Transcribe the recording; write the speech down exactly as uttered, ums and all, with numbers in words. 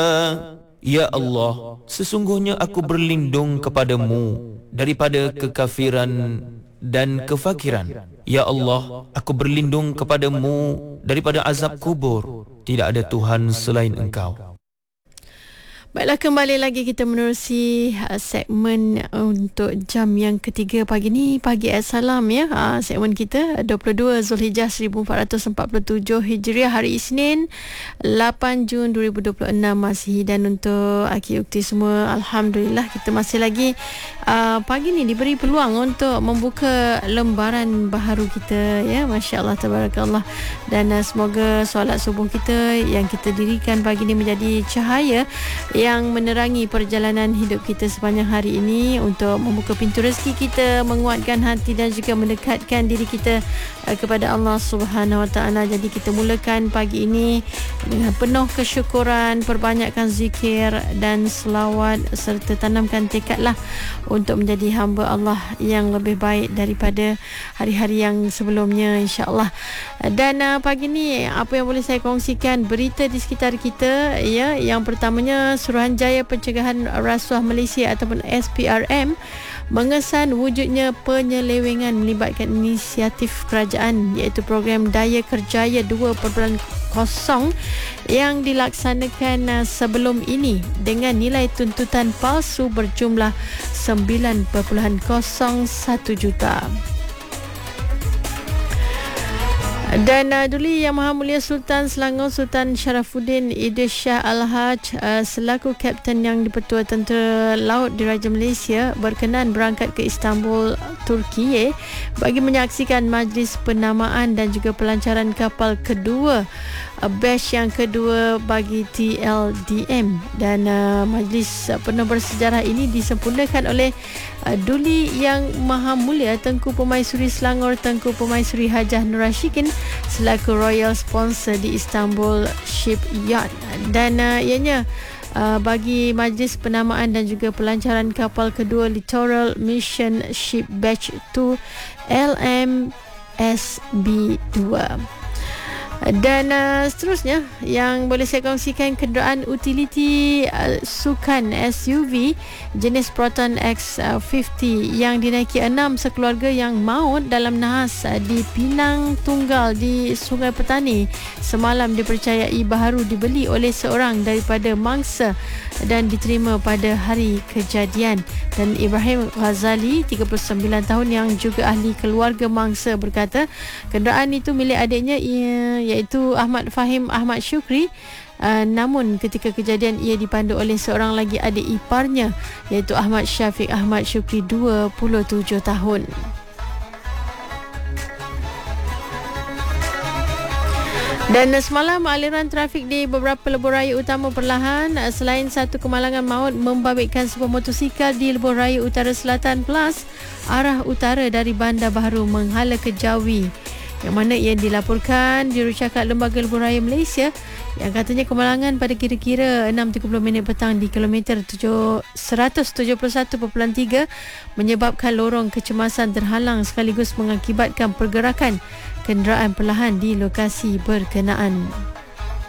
Ya Allah, sesungguhnya aku berlindung kepadamu daripada kekafiran dan kefakiran. Ya Allah, aku berlindung kepadamu daripada azab kubur. Tidak ada Tuhan selain Engkau. Baiklah, kembali lagi kita menerusi uh, segmen uh, untuk jam yang ketiga pagi ni, Pagi Assalam ya. Uh, segmen kita dua puluh dua Zulhijjah seribu empat ratus empat puluh tujuh Hijriah, hari Isnin lapan Jun dua ribu dua puluh enam Masihi. Dan untuk akhi ukti semua, alhamdulillah kita masih lagi uh, pagi ni diberi peluang untuk membuka lembaran baharu kita ya. Masya-Allah, tabarakallah. Dan uh, semoga solat subuh kita yang kita dirikan pagi ni menjadi cahaya yang menerangi perjalanan hidup kita sepanjang hari ini, untuk membuka pintu rezeki kita, menguatkan hati dan juga mendekatkan diri kita uh, kepada Allah Subhanahu Wa Taala. Jadi kita mulakan pagi ini dengan penuh kesyukuran, perbanyakkan zikir dan selawat, serta tanamkan tekadlah untuk menjadi hamba Allah yang lebih baik daripada hari-hari yang sebelumnya, insya-Allah. Dan uh, pagi ni apa yang boleh saya kongsikan, berita di sekitar kita ya. Yang pertamanya, Suruhanjaya Pencegahan Rasuah Malaysia ataupun S P R M mengesan wujudnya penyelewengan melibatkan inisiatif kerajaan, iaitu program Daya Kerjaya dua titik kosong yang dilaksanakan sebelum ini dengan nilai tuntutan palsu berjumlah sembilan perpuluhan kosong satu juta. Dan uh, Duli Yang Maha Mulia Sultan Selangor Sultan Sharafuddin Idris Shah Al-Haj uh, selaku Kapten yang di-Pertua Tentera Laut Diraja Malaysia berkenan berangkat ke Istanbul, Turki bagi menyaksikan majlis penamaan dan juga pelancaran kapal kedua, uh, batch yang kedua bagi T L D M. Dan uh, majlis uh, penuh bersejarah ini disempurnakan oleh uh, Duli Yang Maha Mulia Tengku Permaisuri Selangor Tengku Permaisuri Hajah Nur Rashikin selaku royal sponsor di Istanbul Shipyard. Dan uh, ianya uh, bagi majlis penamaan dan juga pelancaran kapal kedua Littoral Mission Ship Batch dua L M S B dua. Dan uh, seterusnya yang boleh saya kongsikan, kenderaan utiliti uh, sukan S U V jenis Proton X lima puluh yang dinaiki enam sekeluarga yang maut dalam nahas uh, di Pinang Tunggal di Sungai Petani semalam dipercayai baharu dibeli oleh seorang daripada mangsa dan diterima pada hari kejadian. Dan Ibrahim Ghazali, tiga puluh sembilan tahun, yang juga ahli keluarga mangsa, berkata kenderaan itu milik adiknya iaitu Ahmad Fahim Ahmad Syukri. Uh, namun ketika kejadian ia dipandu oleh seorang lagi adik iparnya iaitu Ahmad Syafiq Ahmad Syukri, dua puluh tujuh tahun. Dan semalam aliran trafik di beberapa lebuh raya utama perlahan selain satu kemalangan maut membabitkan sebuah motosikal di lebuh raya utara selatan Plus arah utara dari Bandar Baharu menghala ke Jawi, yang mana ia dilaporkan jurucakap Lembaga Lebuh Raya Malaysia yang katanya kemalangan pada kira-kira enam tiga puluh minit petang di kilometer seratus tujuh puluh satu perpuluhan tiga menyebabkan lorong kecemasan terhalang sekaligus mengakibatkan pergerakan kenderaan perlahan di lokasi berkenaan.